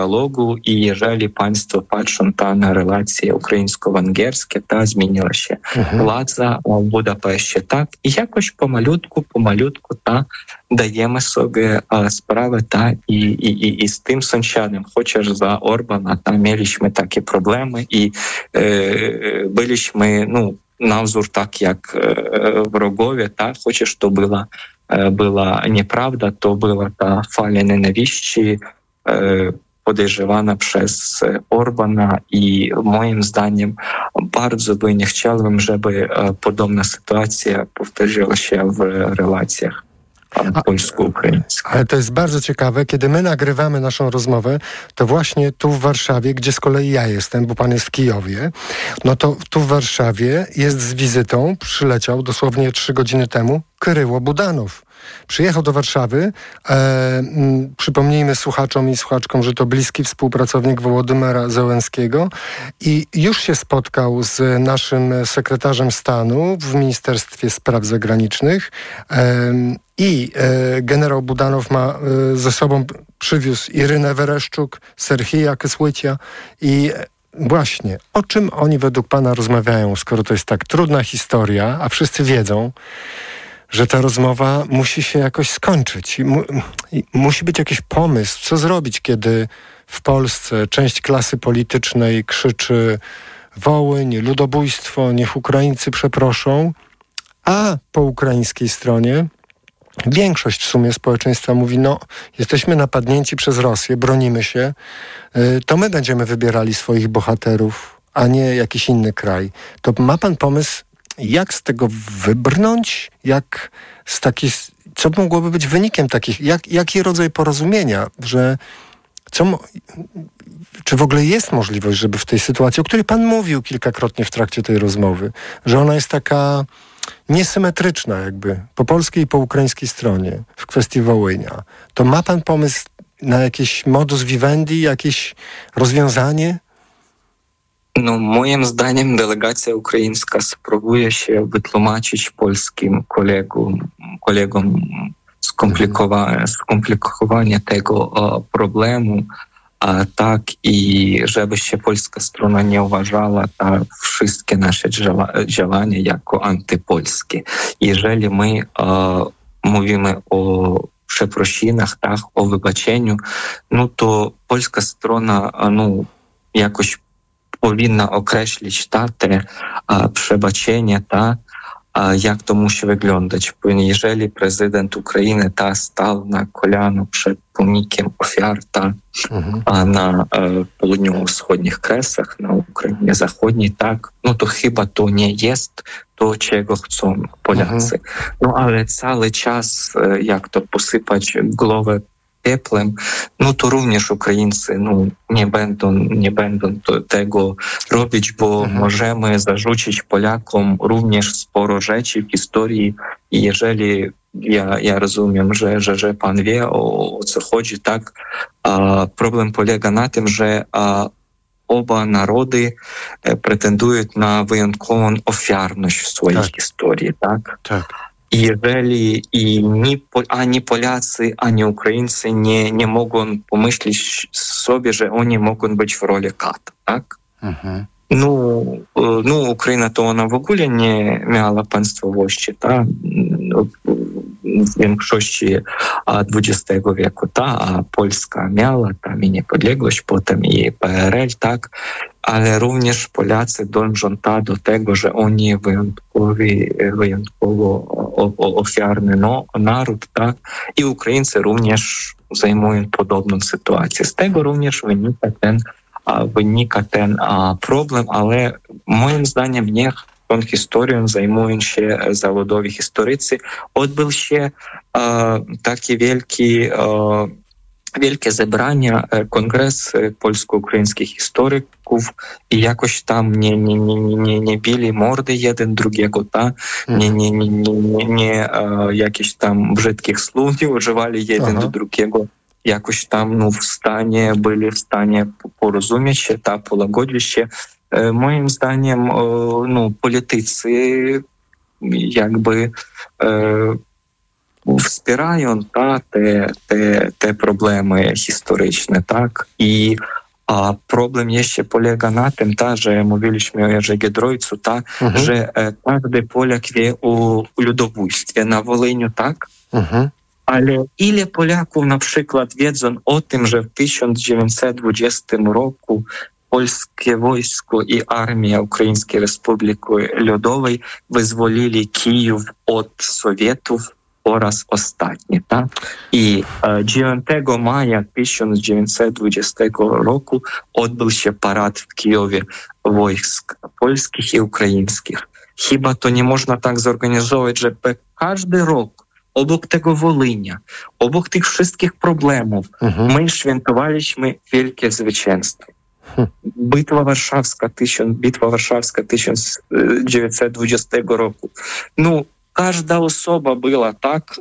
діалогу, і jeżeli państwo patrzą na relacje українсько-венгерські, та змінила się władza w Budapeszcie, tak? I jakoś pomalutku, ta dajemy sobie sprawę, ta i z tym sąsiadem, chociaż za Orbana, ta mieliśmy takie problemy i byliśmy, na wzór tak jak wrogowie, tak? Chociaż to była nieprawda, to była ta fala nienawiści, podejrzewana przez Orbana i moim zdaniem bardzo by nie chciałbym, żeby podobna sytuacja powtórzyła się w relacjach polsko-ukraińskich. Ale to jest bardzo ciekawe, kiedy my nagrywamy naszą rozmowę, to właśnie tu w Warszawie, gdzie z kolei ja jestem, bo pan jest w Kijowie, no to tu w Warszawie jest z wizytą, przyleciał dosłownie 3 godziny temu Kyryło Budanow. Przyjechał do Warszawy. Przypomnijmy słuchaczom i słuchaczkom, że to bliski współpracownik Wołodymyra Zełenskiego i już się spotkał z naszym sekretarzem stanu w Ministerstwie Spraw Zagranicznych i generał Budanow ma ze sobą, przywiózł Irynę Wereszczuk, Serhija Kysłycia i właśnie, o czym oni według pana rozmawiają, skoro to jest tak trudna historia, a wszyscy wiedzą, że ta rozmowa musi się jakoś skończyć. Musi być jakiś pomysł, co zrobić, kiedy w Polsce część klasy politycznej krzyczy Wołyń, ludobójstwo, niech Ukraińcy przeproszą, a po ukraińskiej stronie większość w sumie społeczeństwa mówi, jesteśmy napadnięci przez Rosję, bronimy się, to my będziemy wybierali swoich bohaterów, a nie jakiś inny kraj. To ma pan pomysł, jak z tego wybrnąć? Co mogłoby być wynikiem takich? Jaki rodzaj porozumienia? Czy w ogóle jest możliwość, żeby w tej sytuacji, o której pan mówił kilkakrotnie w trakcie tej rozmowy, że ona jest taka niesymetryczna jakby po polskiej i po ukraińskiej stronie w kwestii Wołynia, to ma pan pomysł na jakiś modus vivendi, jakieś rozwiązanie? Moim zdaniem delegacja ukraińska spróbuje się wytłumaczyć polskim kolegom skomplikowanie tego problemu, tak i żeby się polska strona nie uważała wszystkie nasze działania jako antypolskie. Jeżeli my mówimy o przeprosinach, tak, o wybaczeniu, to polska strona jakoś powinna określić te przebaczenie, jak to musi wyglądać. Jeżeli prezydent Ukrainy stał na kolano przed pomnikiem ofiar na południowo-wschodnich Kresach, na Ukrainie Zachodniej, to chyba to nie jest to, czego chcą Polacy. Ale cały czas, jak to posypać głowę pieplem, to również Ukraińcy nie będą tego robić, bo możemy zarzucić Polakom również sporo rzeczy w historii i jeżeli ja rozumiem, że pan wie o co chodzi, tak, problem polega na tym, że oba narody pretendują na wyjątkową ofiarność w swojej historii, tak? Tak. I jeżeli ani Polacy, ani Ukraińcy nie mogą pomyśleć sobie, że oni mogą być w roli kata, tak? Ukraina to ona w ogóle nie miała państwowości, tak? W większości XX wieku, a Polska miała tam i niepodległość, potem i PRL, tak? Ale również Polacy dążą do tego, że oni wyjątkowo ofiarny naród, tak? I Ukraińcy również zajmują podobną sytuację. Z tego również wynika ten problem, ale moim zdaniem niech tą historią zajmują się zawodowi historycy. Odbył się takie wielkie zebrania, kongres polsko-ukraińskich historyków i jakoś tam nie bili mordy jeden drugiego, nie jakichś tam brzydkich słów nie używali jeden do drugiego. Jakoś tam byli w stanie porozumieć się, połagodzić się. Moim zdaniem politycy jakby wspierają te problemy historyczne, tak? I problem jeszcze polega na tym, że mówiliśmy o Jerzy Giedroycu, że każdy Polak wie o ludobójstwie na Волині, tak? Ale ile Polaków na przykład wiedzą o tym, że w 1920 roku polskie wojsko i armia Ukraińskiej Republiki Ludowej wyzwolili Kijów od Sowietów po raz ostatni. Tak? I 9 maja 1920 roku odbył się parad w Kijowie wojsk polskich i ukraińskich. Chyba to nie można tak zorganizować, że każdy rok obok tego Wołynia, obok tych wszystkich problemów my świętowaliśmy wielkie zwycięstwo. Bitwa Warszawska 1920 roku. Każda osoba była tak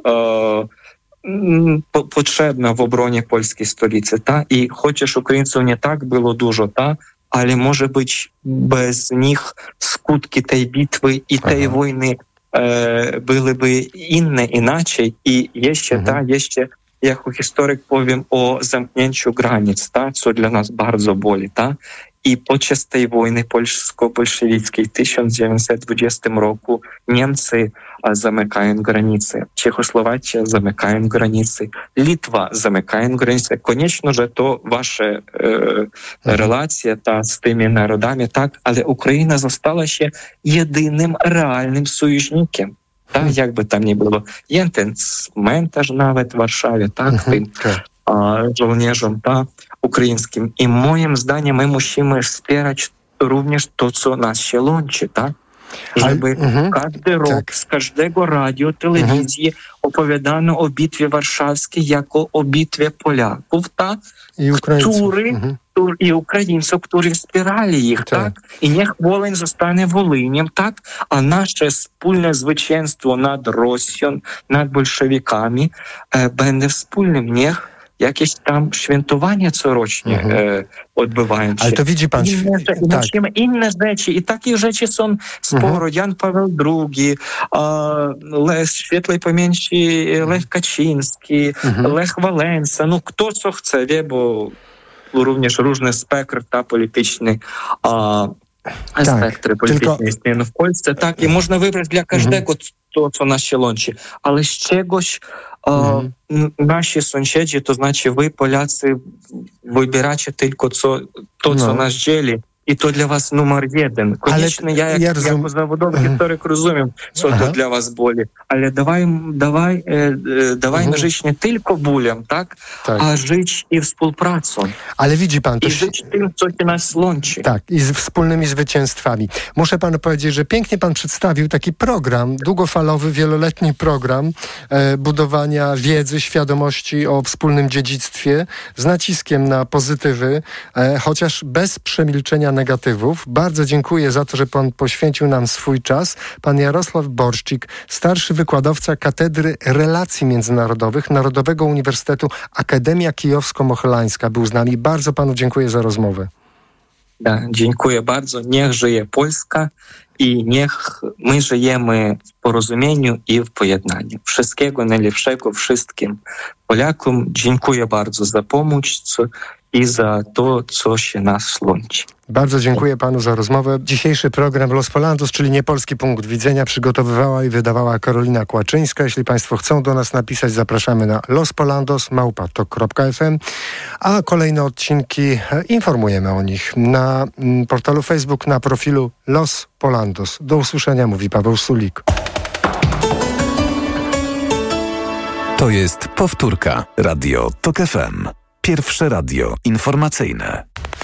potrzebna w obronie polskiej stolicy. I chociaż Ukraińców nie tak było dużo, ale może być bez nich skutki tej bitwy i tej wojny byłyby inne, inaczej. I jeszcze jako historyk powiem o zamknięciu granic, co dla nas bardzo boli. I podczas tej wojny polsko-bolszewickiej w 1920 roku Niemcy zamykają granice, Czechosłowacja zamykają granice, Litwa zamykają granice. Koniecznie, że to wasze relacje z tymi narodami, ale Ukraina została się jedynym realnym sojusznikiem. Jakby tam nie było. Jest ten cmentarz nawet w Warszawie, tym żołnierzom ukraińskim. I moim zdaniem my musimy wspierać również to, co nas się łączy, żeby każdy rok z każdego radio, telewizji opowiadano o bitwie warszawskiej jako o bitwie Polaków, i Ukraińców, którzy wspierali ich, I niech Wołyń zostanie Wolyniem, a nasze wspólne zwycięstwo nad Rosją, nad bolszewikami będzie wspólnym. Niech jakieś tam świętowania corocznie odbywają się. Ale to widzi pan... Inne rzeczy. I takie rzeczy są sporo. Jan Paweł II, świetlej pamięci Lech Kaczyński, Lech Wałęsa. Kto co chce, wie, bo również różny spektr polityczny, spektry polityczne istnieją w Polsce. I można wybrać dla każdego to, co nas się łączy. Ale z czegoś nasi sąsiedzi, to znaczy wy, Polacy, wybieracie tylko co nas dzieli. I to dla was numer jeden. Koniecznie ja jako zawodowy historyk rozumiem, co to dla was boli. Ale dawajmy żyć nie tylko bólem, a żyć i współpracą. Ale widzi pan... I żyć tym, co nas łączy. I z wspólnymi zwycięstwami. Muszę panu powiedzieć, że pięknie pan przedstawił taki program, długofalowy, wieloletni program budowania wiedzy, świadomości o wspólnym dziedzictwie z naciskiem na pozytywy, chociaż bez przemilczenia negatywów. Bardzo dziękuję za to, że pan poświęcił nam swój czas. Pan Jarosław Borszczyk, starszy wykładowca Katedry Relacji Międzynarodowych Narodowego Uniwersytetu Akademia Kijowsko-Mohylańska, był z nami. Bardzo panu dziękuję za rozmowę. Dziękuję bardzo. Niech żyje Polska i niech my żyjemy w porozumieniu i w pojednaniu. Wszystkiego najlepszego wszystkim Polakom. Dziękuję bardzo za pomoc i za to, co się nas łączy. Bardzo dziękuję panu za rozmowę. Dzisiejszy program Los Polandos, czyli Niepolski Punkt Widzenia, przygotowywała i wydawała Karolina Kłaczyńska. Jeśli państwo chcą do nas napisać, zapraszamy na lospolandos@tok.fm, a kolejne odcinki informujemy o nich na portalu Facebook, na profilu Los Polandos. Do usłyszenia, mówi Paweł Sulik. To jest powtórka. Radio TOK FM. Pierwsze radio informacyjne.